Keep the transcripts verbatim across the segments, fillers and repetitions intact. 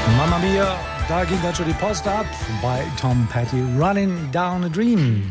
Mamma Mia, da ging dann schon die Post ab bei Tom Petty, Running Down a Dream.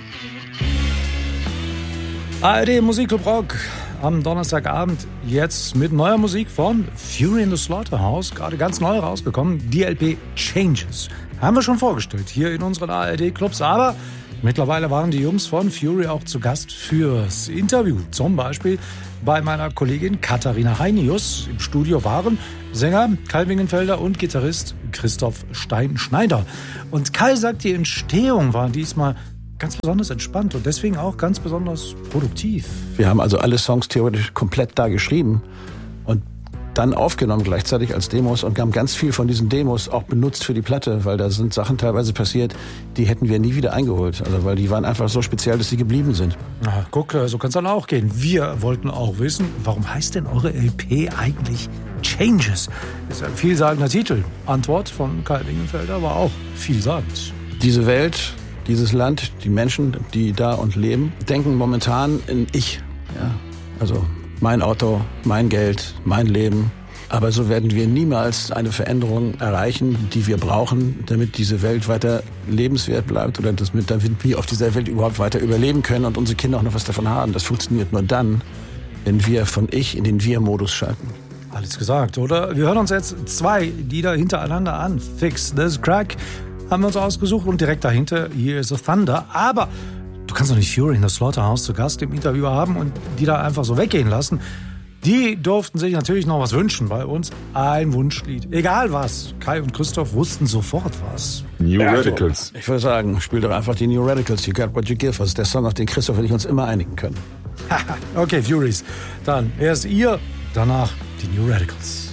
A R D Musikclub Rock am Donnerstagabend jetzt mit neuer Musik von Fury in the Slaughterhouse, gerade ganz neu rausgekommen, die L P Changes. Haben wir schon vorgestellt hier in unseren A R D-Clubs, aber mittlerweile waren die Jungs von Fury auch zu Gast fürs Interview. Zum Beispiel bei meiner Kollegin Katharina Heinius. Im Studio waren Sänger Kai Wingenfelder und Gitarrist Christoph Stein-Schneider. Und Kai sagt, die Entstehung war diesmal ganz besonders entspannt und deswegen auch ganz besonders produktiv. Wir haben also alle Songs theoretisch komplett da geschrieben und dann aufgenommen gleichzeitig als Demos und haben ganz viel von diesen Demos auch benutzt für die Platte, weil da sind Sachen teilweise passiert, die hätten wir nie wieder eingeholt. Also weil die waren einfach so speziell, dass sie geblieben sind. Na, guck, so kann es dann auch gehen. Wir wollten auch wissen, warum heißt denn eure L P eigentlich Changes? Das ist ein vielsagender Titel. Antwort von Kai Wingenfelder war auch vielsagend. Diese Welt, dieses Land, die Menschen, die da und leben, denken momentan in Ich. Ja, also mein Auto, mein Geld, mein Leben. Aber so werden wir niemals eine Veränderung erreichen, die wir brauchen, damit diese Welt weiter lebenswert bleibt oder damit wir auf dieser Welt überhaupt weiter überleben können und unsere Kinder auch noch was davon haben. Das funktioniert nur dann, wenn wir von Ich in den Wir-Modus schalten. Alles gesagt, oder? Wir hören uns jetzt zwei Lieder hintereinander an. Fix This Crack haben wir uns ausgesucht und direkt dahinter Here's a Thunder. Aber du kannst doch nicht Fury in the Slaughterhouse zu Gast im Interview haben und die da einfach so weggehen lassen. Die durften sich natürlich noch was wünschen bei uns. Ein Wunschlied. Egal was. Kai und Christoph wussten sofort was. New Radicals. Ich würde sagen, spiel doch einfach die New Radicals. You got what you give. Das ist der Song, auf den Christoph und ich uns immer einigen können. Okay, Furies. Dann erst ihr, danach die New Radicals.